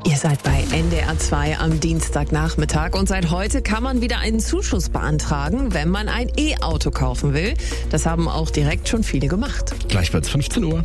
Ihr seid bei NDR 2 am Dienstagnachmittag und seit heute kann man wieder einen Zuschuss beantragen, wenn man ein E-Auto kaufen will. Das haben auch direkt schon viele gemacht. Gleich wird's 15 Uhr.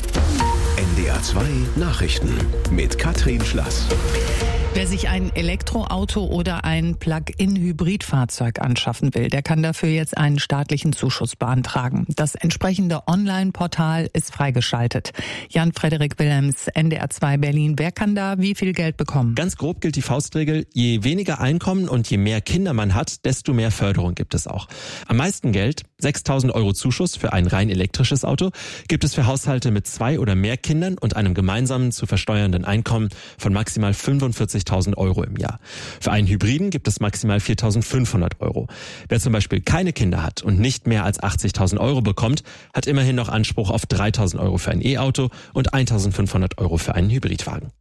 NDR 2 Nachrichten mit Katrin Schlass. Wer sich ein Elektroauto oder ein Plug-in-Hybridfahrzeug anschaffen will, der kann dafür jetzt einen staatlichen Zuschuss beantragen. Das entsprechende Online-Portal ist freigeschaltet. Jan-Frederik Wilhelms, NDR 2 Berlin. Wer kann da wie viel Geld bekommen? Ganz grob gilt die Faustregel, je weniger Einkommen und je mehr Kinder man hat, desto mehr Förderung gibt es auch. Am meisten Geld, 6.000 € Zuschuss für ein rein elektrisches Auto, gibt es für Haushalte mit 2 oder mehr Kindern und einem gemeinsamen zu versteuernden Einkommen von maximal 45.000 € im Jahr. Für einen Hybriden gibt es maximal 4.500 €. Wer zum Beispiel keine Kinder hat und nicht mehr als 80.000 € bekommt, hat immerhin noch Anspruch auf 3.000 € für ein E-Auto und 1.500 € für einen Hybridwagen.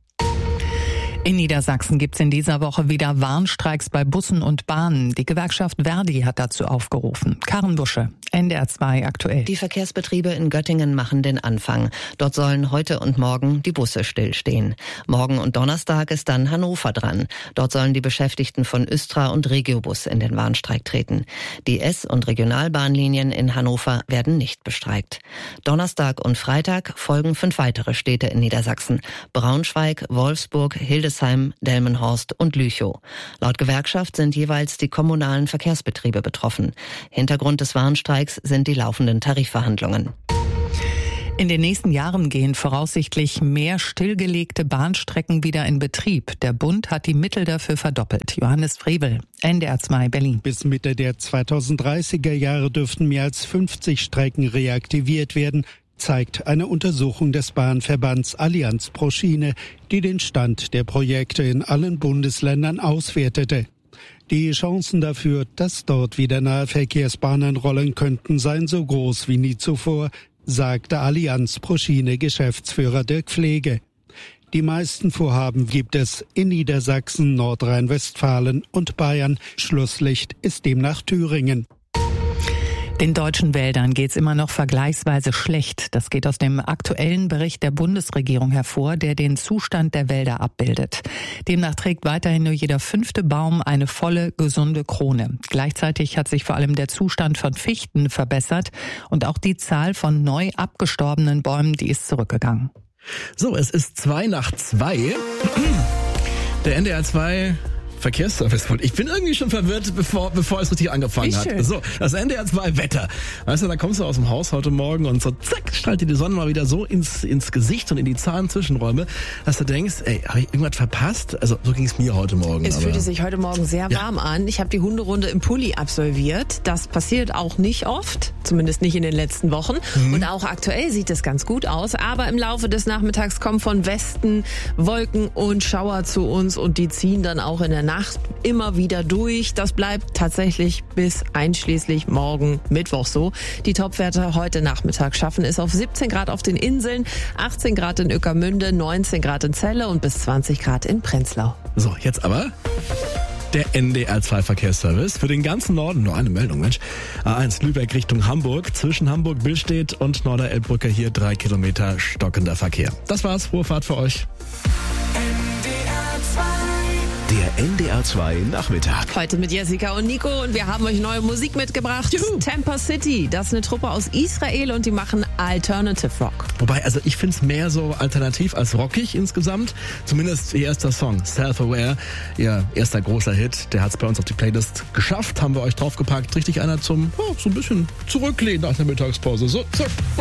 In Niedersachsen gibt's in dieser Woche wieder Warnstreiks bei Bussen und Bahnen. Die Gewerkschaft Verdi hat dazu aufgerufen. Karen Busche, NDR 2 aktuell. Die Verkehrsbetriebe in Göttingen machen den Anfang. Dort sollen heute und morgen die Busse stillstehen. Morgen und Donnerstag ist dann Hannover dran. Dort sollen die Beschäftigten von Östra und Regiobus in den Warnstreik treten. Die S- und Regionalbahnlinien in Hannover werden nicht bestreikt. Donnerstag und Freitag folgen 5 weitere Städte in Niedersachsen. Braunschweig, Wolfsburg, Hildesheim, Delmenhorst und Lüchow. Laut Gewerkschaft sind jeweils die kommunalen Verkehrsbetriebe betroffen. Hintergrund des Warnstreiks sind die laufenden Tarifverhandlungen. In den nächsten Jahren gehen voraussichtlich mehr stillgelegte Bahnstrecken wieder in Betrieb. Der Bund hat die Mittel dafür verdoppelt. Johannes Frevel, NDR 2 Berlin. Bis Mitte der 2030er Jahre dürften mehr als 50 Strecken reaktiviert werden, zeigt eine Untersuchung des Bahnverbands Allianz pro Schiene, die den Stand der Projekte in allen Bundesländern auswertete. Die Chancen dafür, dass dort wieder Nahverkehrsbahnen rollen könnten, seien so groß wie nie zuvor, sagte Allianz pro Schiene Geschäftsführer Dirk Pflege. Die meisten Vorhaben gibt es in Niedersachsen, Nordrhein-Westfalen und Bayern. Schlusslicht ist demnach Thüringen. Den deutschen Wäldern geht's immer noch vergleichsweise schlecht. Das geht aus dem aktuellen Bericht der Bundesregierung hervor, der den Zustand der Wälder abbildet. Demnach trägt weiterhin nur jeder 5. Baum eine volle, gesunde Krone. Gleichzeitig hat sich vor allem der Zustand von Fichten verbessert und auch die Zahl von neu abgestorbenen Bäumen, die ist zurückgegangen. So, es ist 2:02. Der NDR 2 Verkehrsservice. Ich bin irgendwie schon verwirrt, bevor es richtig angefangen hat. So, das NDR 2 Wetter. Weißt du, da kommst du aus dem Haus heute Morgen und so zack, strahlt dir die Sonne mal wieder so ins Gesicht und in die Zahnzwischenräume, dass du denkst, ey, habe ich irgendwas verpasst? Also so ging es mir heute Morgen. Es fühlte sich heute Morgen sehr warm an. Ich habe die Hunderunde im Pulli absolviert. Das passiert auch nicht oft, zumindest nicht in den letzten Wochen. Und auch aktuell sieht es ganz gut aus. Aber im Laufe des Nachmittags kommen von Westen Wolken und Schauer zu uns und die ziehen dann auch in der Nacht immer wieder durch. Das bleibt tatsächlich bis einschließlich morgen Mittwoch so. Die Topwerte heute Nachmittag schaffen es auf 17 Grad auf den Inseln, 18 Grad in Ueckermünde, 19 Grad in Celle und bis 20 Grad in Prenzlau. So, jetzt aber der NDR 2 Verkehrsservice für den ganzen Norden. Nur eine Meldung, Mensch. A1 Lübeck Richtung Hamburg. Zwischen Hamburg-Billstedt und Norderelbbrücke hier 3 Kilometer stockender Verkehr. Das war's. Frohe Fahrt für euch. Der NDR 2 Nachmittag. Heute mit Jessica und Nico und wir haben euch neue Musik mitgebracht. Juhu. Tampa City, das ist eine Truppe aus Israel und die machen Alternative Rock. Wobei, also ich find's mehr so alternativ als rockig insgesamt. Zumindest ihr erster Song, Self-Aware, ihr erster großer Hit. Der hat's bei uns auf die Playlist geschafft, haben wir euch draufgepackt. Richtig einer zum so ein bisschen zurücklehnen nach der Mittagspause. So, zack.